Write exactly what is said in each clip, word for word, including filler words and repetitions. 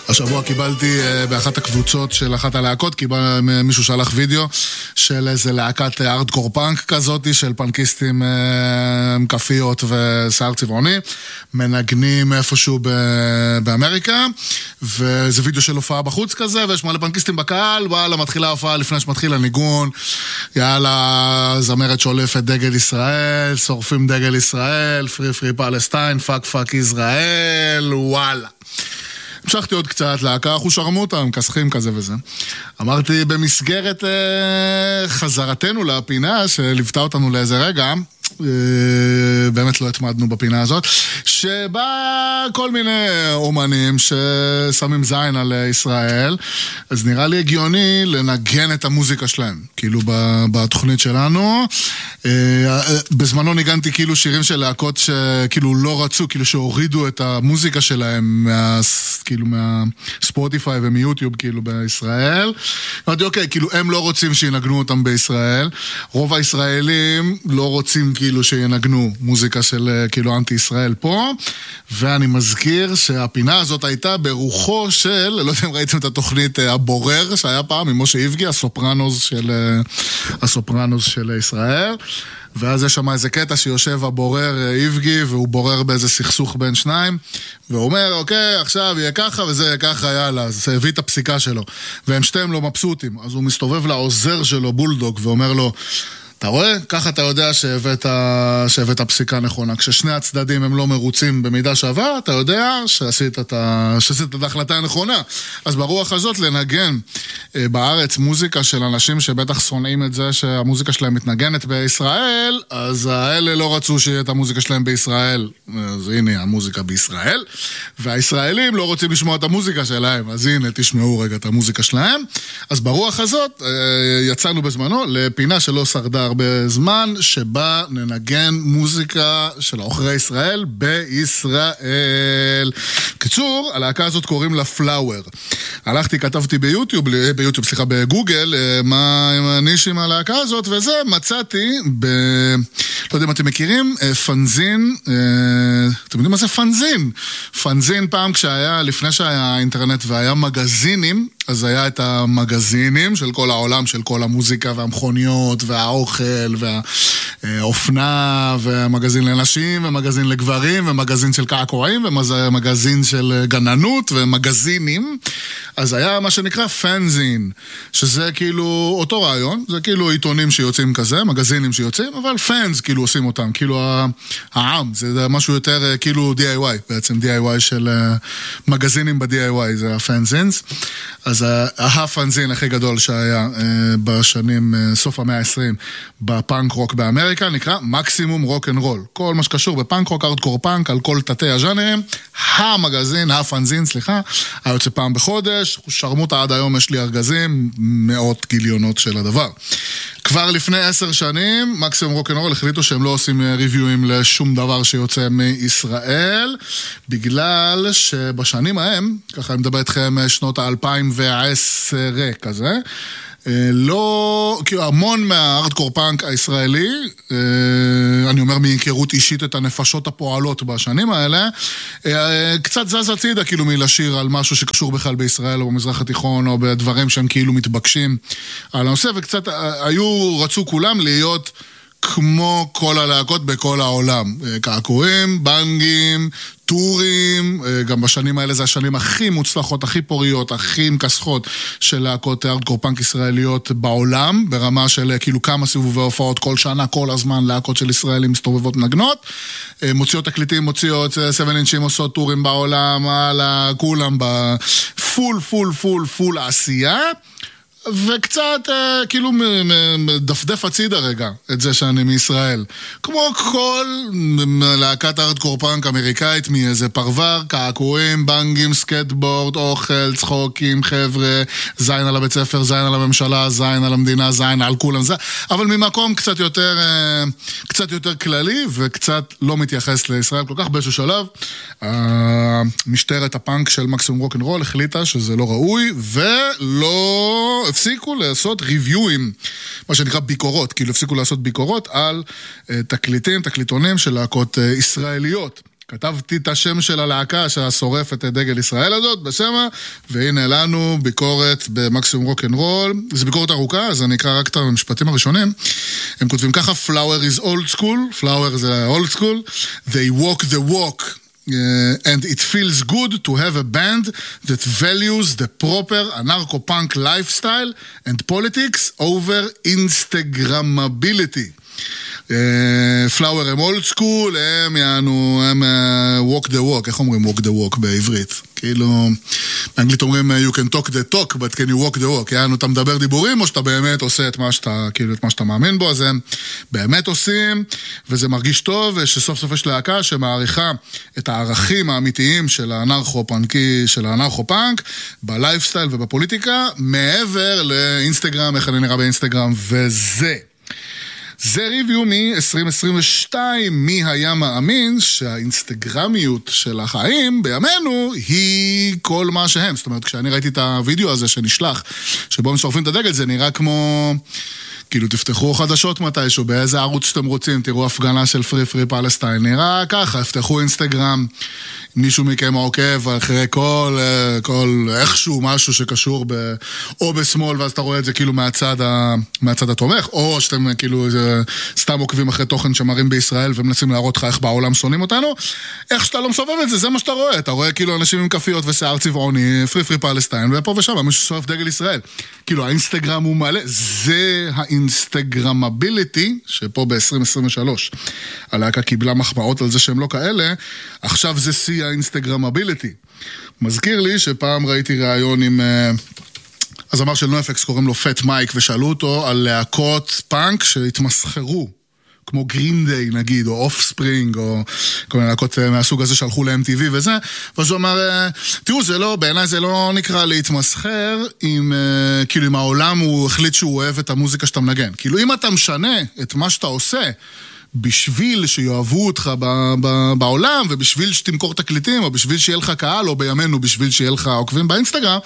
השבוע קיבלתי באחת הקבוצות של אחת הלהקות, קיבל מישהו שלח וידאו של איזה להקת ארדקור פאנק כזאת, של פאנקיסטים עם כפיות ושיער צבעוני, מנגנים איפשהו באמריקה, וזה וידאו של הופעה בחוץ כזה, ויש מלא פאנקיסטים בקהל, וואלה, מתחילה הופעה לפני שמתחיל הניגון, יאללה, זמרת שולפת דגל ישראל, שורפים דגל ישראל, פרי פרי פלסטיין, פאק פאק ישראל, וואלה. המשכתי עוד קצת, להקה אחושרמוטה, מכסחים כזה וזה. אמרתי, במסגרת אה, חזרתנו לפינה, שליוותה אותנו לאיזה רגע, אה, באמת לא התמדנו בפינה הזאת, שבה כל מיני אומנים ששמים זין על ישראל, אז נראה לי הגיוני לנגן את המוזיקה שלהם, כאילו בתוכנית שלנו. בזמנו ניגנתי כאילו שירים של להקות שכאילו לא רצו, כאילו שהורידו את המוזיקה שלהם מה, כאילו מהספוטיפיי ומיוטיוב כאילו בישראל. אמרתי, אוקיי, כאילו הם לא רוצים שינגנו אותם בישראל, רוב הישראלים לא רוצים כאילו שינגנו מוזיקה של כאילו אנטי ישראל פה, ואני מזכיר שהפינה הזאת הייתה ברוחו של, לא יודע אם ראיתם את התוכנית הבורר שהיה פעם עם משה איבגי, הסופרנוס של, הסופרנוס של ישראל, ואז יש שם איזה קטע שיושב הבורר איבגי, והוא בורר באיזה סכסוך בין שניים, והוא אומר, אוקיי, עכשיו יהיה ככה וזה יהיה ככה, יאללה, אז הביא את הפסיקה שלו, והם שתיהם לא מבסוטים, אז הוא מסתובב לעוזר שלו, בולדוג, ואומר לו, אתה רואה? ככה אתה יודע שהבאת, שהבאת פסיקה נכונה. כששני הצדדים הם לא מרוצים במידה שווה, אתה יודע שעשית את, ה... שעשית את ההחלטה הנכונה. אז ברוח הזאת לנגן בארץ מוזיקה של אנשים שבטח שונאים את זה שהמוזיקה שלהם מתנגנת בישראל, אז האלה לא רצו שיהיה את המוזיקה שלהם בישראל. אז הנה המוזיקה בישראל. והישראלים לא רוצים לשמוע את המוזיקה שלהם. אז הנה תשמעו רגע את המוזיקה שלהם. אז ברוח הזאת יצאנו בזמנו לפינה שלא שרדה הרבה זמן, שבה ננגן מוזיקה של עוכרי ישראל בישראל. קיצור, הלהקה הזאת קוראים לה פלאואר. הלכתי, כתבתי ביוטיוב, ביוטיוב, סליחה, בגוגל, מה עם הנישים הלהקה הזאת, וזה מצאתי ב... לא יודע אם אתם מכירים, פנזין, אתם יודעים מה זה פנזין? פנזין פעם כשהיה, לפני שהיה אינטרנט והיה מגזינים, אז היה את המגזינים של כל העולם, של כל המוזיקה והמכוניות והאוכל והאופנה ומגזין לנשים ומגזין לגברים ומגזין של קעקועים ומגזין של גננות ומגזינים. אז היה מה שנקרא פנזין, שזה כאילו אותו רעיון, זה כאילו עיתונים שיוצאים כזה, מגזינים שיוצאים, אבל פנס כאילו עושים אותם, כאילו העם, זה משהו יותר כאילו די איי וואי, בעצם די איי וואי של מגזינים ב-די איי וואי, זה הפנזינס. אז הפנזין הכי גדול שהיה בשנים, סוף המאה ה-עשרים, בפאנק רוק באמריקה, נקרא מקסימום רוק אנד רול. כל מה שקשור בפאנק רוק, ארדקור פאנק, על כל תתי הז'אנרים, המגזין, הפנזין, סליחה, היוצא פעם בחודש, שרמוטה עד היום יש לי ארגזים, מאות גיליונות של הדבר. כבר לפני עשר שנים, מקסימום רוק אנד רול החליטו שהם לא עושים ריוויואים לשום דבר שיוצא מישראל, בגלל שבשנים ההם, ככה אני מדבר איתכם שנות ה-אלפיים ועשר כזה, לא, כאילו המון מהארדקור פאנק הישראלי, אני אומר מהיכרות אישית את הנפשות הפועלות בשנים האלה, קצת זז הצידה כאילו מלשיר על משהו שקשור בכלל בישראל או במזרח התיכון או בדברים שהם כאילו מתבקשים על הנושא, וקצת היו, רצו כולם להיות כמו כל הלהקות בכל העולם, קעקועים, בנגים, טורים, גם בשנים האלה זה השנים הכי מוצלחות, הכי פוריות, הכי מכסחות של להקות ארדקור פאנק ישראליות בעולם, ברמה של כאילו כמה סיבובי הופעות כל שנה, כל הזמן להקות של ישראלים מסתובבות נגנות, מוציאות תקליטים, מוציאות סבן אינצ'ים, עושות טורים בעולם, הלאה, כולם בפול, פול, פול, פול עשייה, וקצת כאילו דפדף הצידה רגע את זה שאני מישראל, כמו כל להקת ארדקור פאנק אמריקאית, מאיזה פרבר, קעקועים, בנגים, סקטבורד, אוכל, צחוקים, חבר'ה, זין על הבית ספר, זין על הממשלה, זין על המדינה, זין על כולם, זה, אבל ממקום קצת יותר קצת יותר כללי וקצת לא מתייחס לישראל כל כך. באיזשהו שלב משטרת הפאנק של מקסימום רוק אנד רול החליטה שזה לא ראוי ולא הפסיקו לעשות ריוויואים, מה שנקרא ביקורות, כאילו הפסיקו לעשות ביקורות על תקליטים, תקליטונים של להקות ישראליות. כתבתי את השם של הלהקה שהשורף את דגל ישראל הזאת בשמה, והנה לנו ביקורת במקסימום רוק אנד רול. זו ביקורת ארוכה, אז אני אקרא רק את המשפטים הראשונים. הם כותבים ככה: Flower is old school, Flower זה old school, they walk the walk. Uh, and it feels good to have a band that values the proper anarcho-punk lifestyle and politics over Instagrammability. פלאואר הם אולד סקול, הם יענו, הם walk the walk, איך אומרים walk the walk בעברית? כאילו, באנגלית אומרים you can talk the talk, but can you walk the walk? יענו, אתה מדבר דיבורים, או שאתה באמת עושה את מה שאתה, כאילו, את מה שאתה מאמין בו, אז הם באמת עושים, וזה מרגיש טוב, שסוף סוף יש להקה שמעריכה את הערכים האמיתיים של האנרכו-פאנקי, של האנרכו-פאנק, בלייפסטייל ובפוליטיקה, מעבר לאינסטגרם, איך אני נראה באינסטגרם, וזה. זה ריוויו מ-עשרים עשרים ושתיים, מי היה מאמין שהאינסטגרמיות של החיים בימינו היא כל מה שהם. זאת אומרת, כשאני ראיתי את הוידאו הזה שנשלח, שבו הם שורפים את הדגל, זה נראה כמו, כאילו תפתחו חדשות מתישהו, באיזה ערוץ שאתם רוצים, תראו הפגנה של פרי פרי פלסטיין, נראה ככה, תפתחו אינסטגרם, מישהו מכם עוקב אחרי כל, כל איכשהו משהו שקשור ב, או בשמאל, ואז אתה רואה את זה כאילו מהצד, ה, מהצד התומך, או שאתם כאילו סתם עוקבים אחרי תוכן שמראים בישראל, ומנסים להראות לך איך בעולם שונאים אותנו, איך שאתה לא מסובב את זה, זה מה שאתה רואה, אתה רואה כאילו אנשים עם כפיות ושיער צבעוני, פרי פרי פלסטיין, ופה ושם, מישהו שורף דגל ישראל. כאילו האינסטגרם הוא מלא, זה האינסטגרמביליטי, שפה ב-עשרים עשרים ושלוש, הלהקה קיבלה מחמאות על זה שהם לא כאלה, עכשיו זה שיא האינסטגרמביליטי. מזכיר לי שפעם ראיתי ראיון עם הזמר של נויפקס, קוראים לו פט מייק, ושאלו אותו על להקות פאנק שהתמסחרו, כמו גרין דיי נגיד, או אוף ספרינג, או כל מיני להקות מהסוג הזה שהלכו ל-אם טי וי וזה, ואז הוא אמר, תראו, זה לא, בעיניי זה לא נקרא להתמסחר, עם, כאילו אם העולם הוא החליט שהוא אוהב את המוזיקה שאתה מנגן. כאילו אם אתה משנה את מה שאתה עושה, בשביל שיאהבו אותך ב- ב- בעולם, ובשביל שתמכור תקליטים, או בשביל שיהיה לך קהל, או בימינו בשביל שיהיה לך עוקבים באינסטגרם,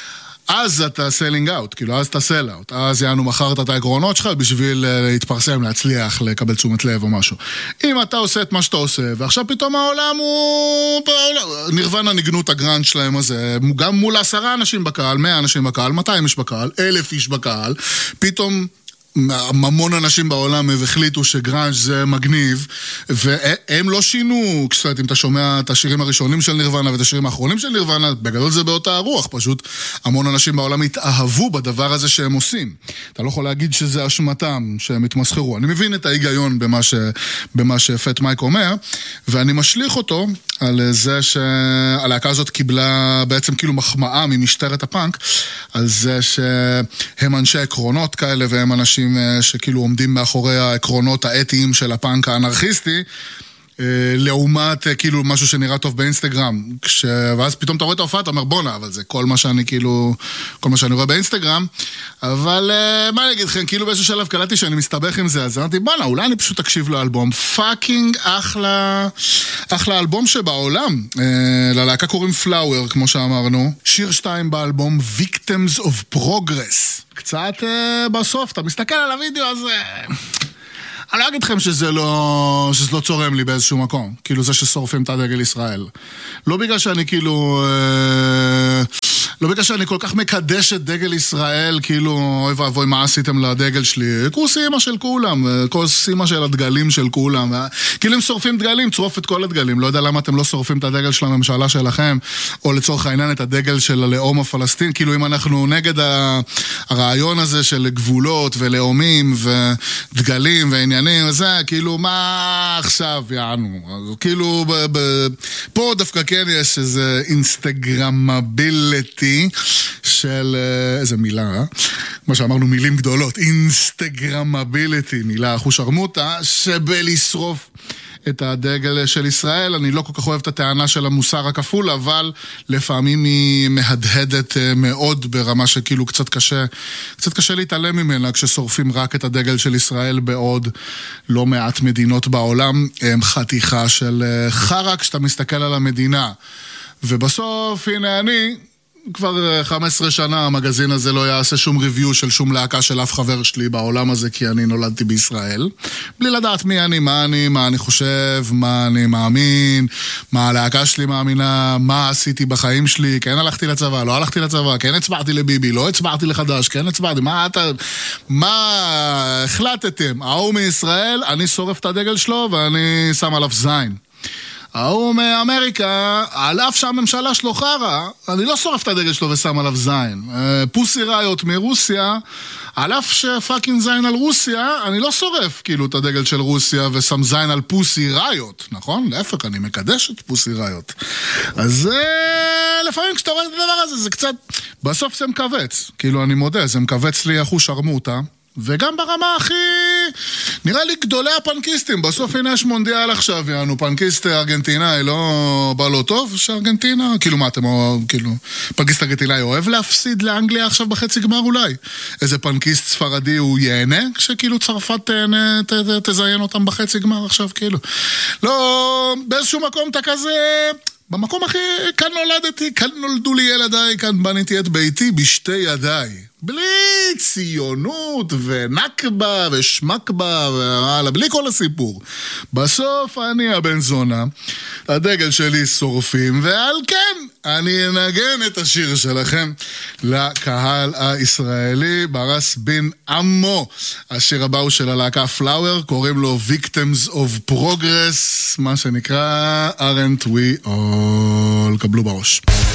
אז אתה סלינג אאוט, כאילו אז אתה סל אאוט, אז יענו מחרת את העקרונות שלך בשביל להתפרסם, להצליח, לקבל תשומת לב או משהו. אם אתה עושה את מה שאתה עושה, ועכשיו פתאום העולם הוא... נירוונה ניגנו את הגרנד שלהם הזה, גם מול עשרה אנשים בקהל, מאה אנשים בקהל, מאתיים איש בקהל, אלף איש בקהל, פתאום... המון אנשים בעולם החליטו שגראנג' זה מגניב, והם לא שינו, קצת אם אתה שומע את השירים הראשונים של נירוונה ואת השירים האחרונים של נירוונה, בגדול זה באותה הרוח, פשוט המון אנשים בעולם התאהבו בדבר הזה שהם עושים. אתה לא יכול להגיד שזה אשמתם, שהם התמסחרו. אני מבין את ההיגיון במה, ש, במה שפט מייק אומר, ואני משליך אותו על זה שהלהקה הזאת קיבלה בעצם כאילו מחמאה ממשטרת הפאנק, על זה שהם אנשי עקרונות כאלה, והם אנשים שכאילו עומדים מאחורי העקרונות האתיים של הפאנק האנרכיסטי, לעומת כאילו משהו שנראה טוב באינסטגרם, כש... ואז פתאום אתה רואה את ההופעה, אתה אומר בונה, אבל זה כל מה שאני כאילו, כל מה שאני רואה באינסטגרם, אבל מה אני אגיד לכם, כאילו באיזשהו שלב קלטתי שאני מסתבך עם זה, אז אמרתי בונה, אולי אני פשוט אקשיב לאלבום, פאקינג אחלה, אחלה אלבום שבעולם, ללהקה קוראים פלאואר, כמו שאמרנו, שיר שתיים באלבום, Victims of Progress, קצת בסוף, אתה מסתכל על הוידאו הזה... אני לא אגיד לכם שזה לא, שזה לא צורם לי באיזשהו מקום, כאילו זה ששורפים את הדגל ישראל. לא בגלל שאני כאילו, אה, לא בגלל שאני כל כך מקדש את דגל ישראל, כאילו, אוי ואבוי, מה עשיתם לדגל שלי? כוס אימא של כולם, כוס אימא של הדגלים של כולם. כאילו אם שורפים דגלים, צרוף את כל הדגלים. לא יודע למה אתם לא שורפים את הדגל של הממשלה שלכם, או לצורך העניין את הדגל של הלאום הפלסטין. כאילו אם אנחנו נגד הרעיון הזה של גבולות ולאומים ודגלים ועניינים וזה, כאילו מה עכשיו יענו? כאילו ב- ב- פה דווקא כן יש איזה אינסטגרמביליטי של, איזה מילה, אה? כמו שאמרנו, מילים גדולות, אינסטגרמביליטי, מילה אחושרמוטה, שבלשרוף את הדגל של ישראל. אני לא כל כך אוהב את הטענה של המוסר הכפול, אבל לפעמים היא מהדהדת מאוד ברמה שכאילו קצת קשה, קצת קשה להתעלם ממנה כששורפים רק את הדגל של ישראל בעוד לא מעט מדינות בעולם. הם חתיכה של חרק כשאתה מסתכל על המדינה. ובסוף, הנה אני, כבר חמש עשרה שנה המגזין הזה לא יעשה שום ריוויו של שום להקה של אף חבר שלי בעולם הזה, כי אני נולדתי בישראל. בלי לדעת מי אני, מה אני, מה אני חושב, מה אני מאמין, מה הלהקה שלי מאמינה, מה עשיתי בחיים שלי, כן הלכתי לצבא, לא הלכתי לצבא, כן הצבעתי לביבי, לא הצבעתי לחדש, כן הצבעתי, מה אתה, מה החלטתם? ההוא מישראל, אני שורף את הדגל שלו ואני שם עליו זין. ההוא מאמריקה, על אף שהממשלה שלו חרה, אני לא שורף את הדגל שלו ושם עליו זין. פוסי ראיות מרוסיה, על אף שפאקינג זין על רוסיה, אני לא שורף כאילו את הדגל של רוסיה ושם זין על פוסי ראיות, נכון? להפך, אני מקדש את פוסי ראיות. אז לפעמים כשאתה רואה את הדבר הזה, זה קצת, בסוף זה מקווץ. כאילו אני מודה, זה מקווץ לי אחו שרמוטה. וגם ברמה הכי, נראה לי גדולי הפנקיסטים, בסוף הנה יש מונדיאל עכשיו, יענו, פנקיסט ארגנטינאי, לא בא לו טוב שארגנטינה, כאילו מה אתם, כאילו, פנקיסט ארגנטינאי אוהב להפסיד לאנגליה עכשיו בחצי גמר אולי? איזה פנקיסט ספרדי הוא ייהנה, כשכאילו צרפת תהנה, ת, ת, תזיין אותם בחצי גמר עכשיו, כאילו. לא, באיזשהו מקום אתה כזה, במקום הכי, כאן נולדתי, כאן נולדו לי ילדיי, כאן בניתי את ביתי בשתי ידיי. בלי ציונות ונקבה ושמקבה והלאה, בלי כל הסיפור. בסוף אני הבן זונה, הדגל שלי שורפים, ועל כן אני אנגן את השיר שלכם לקהל הישראלי, ברס בן עמו. השיר הבא הוא של הלהקה פלאואר, קוראים לו Victims of Progress, מה שנקרא Aren't We All. קבלו בראש.